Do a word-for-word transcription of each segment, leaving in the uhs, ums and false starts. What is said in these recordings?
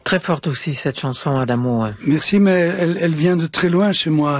Très forte aussi cette chanson, Adamo. Merci, mais elle, elle vient de très loin chez moi.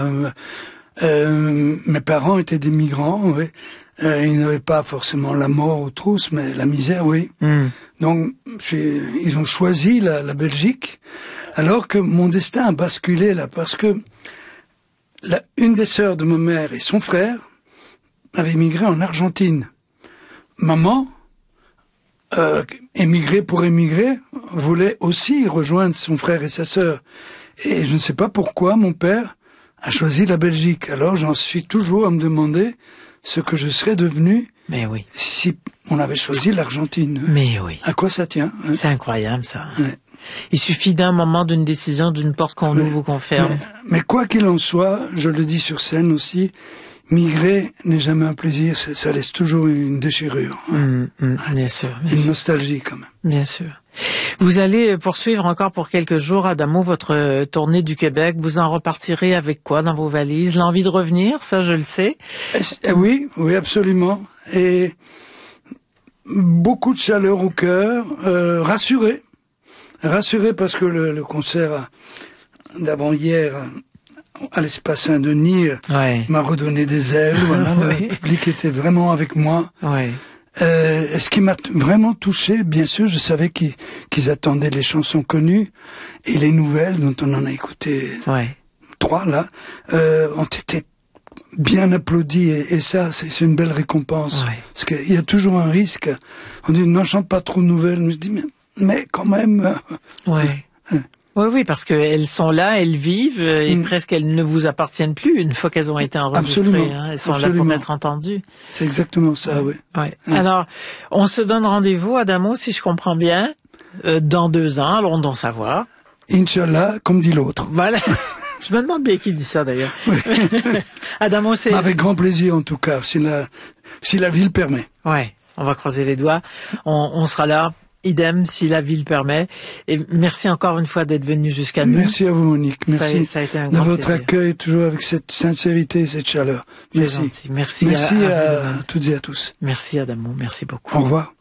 Euh, mes parents étaient des migrants, oui. Euh, ils n'avaient pas forcément la mort aux trousses, mais la misère, oui. Mm. Donc, ils ont choisi la, la Belgique, alors que mon destin a basculé là, parce que la, une des sœurs de ma mère et son frère avaient immigré en Argentine. Maman, euh, émigrée pour émigrer, voulait aussi rejoindre son frère et sa sœur. Et je ne sais pas pourquoi mon père a choisi la Belgique. Alors j'en suis toujours à me demander ce que je serais devenu Mais oui. si on avait choisi l'Argentine. Mais oui. À quoi ça tient, hein? C'est incroyable, ça. Ouais. Il suffit d'un moment, d'une décision, d'une porte qu'on ouvre ou qu'on ferme. Mais, mais quoi qu'il en soit, je le dis sur scène aussi, migrer n'est jamais un plaisir, ça, ça laisse toujours une déchirure. Hein. Mmh, mmh, bien sûr. Bien une sûr. nostalgie quand même. Bien sûr. Vous allez poursuivre encore pour quelques jours, Adamo, votre tournée du Québec. Vous en repartirez avec quoi dans vos valises? L'envie de revenir, ça je le sais. Eh, oui, oui, absolument. Et beaucoup de chaleur au cœur, euh, rassuré. Rassuré parce que le, le concert d'avant-hier à l'Espace Saint-Denis ouais. m'a redonné des ailes. Voilà, oui. Le public était vraiment avec moi. Ouais. Euh, ce qui m'a vraiment touché, bien sûr, je savais qu'ils, qu'ils attendaient les chansons connues et les nouvelles dont on en a écouté ouais. trois là, euh, ont été bien applaudis et, et ça, c'est, c'est une belle récompense. Ouais. Parce qu'il y a toujours un risque. On dit n'en chante pas trop de nouvelles. Je dis mais, mais quand même. Ouais. Euh, Oui, oui, parce qu'elles sont là, elles vivent, et mmh. presque elles ne vous appartiennent plus une fois qu'elles ont été enregistrées. Hein, elles sont Absolument. Là pour être entendues. C'est exactement ça, oui. oui. Mmh. Alors, on se donne rendez-vous, Adamo, si je comprends bien, euh, dans deux ans, allons donc savoir. Inch'Allah, comme dit l'autre. Voilà. Je me demande bien qui dit ça, d'ailleurs. Oui. Adamo, c'est... Avec grand plaisir, en tout cas, si la, si la vie le permet. Ouais, on va croiser les doigts. On, on sera là. Idem, si la vie le permet. Et merci encore une fois d'être venu jusqu'à nous. Merci à vous, Monique. Merci ça, ça a été un grand de votre plaisir. accueil, toujours avec cette sincérité et cette chaleur. Merci. Merci. Merci, merci à, à, à, à toutes et à tous. Merci, Adamo. Merci beaucoup. Au revoir.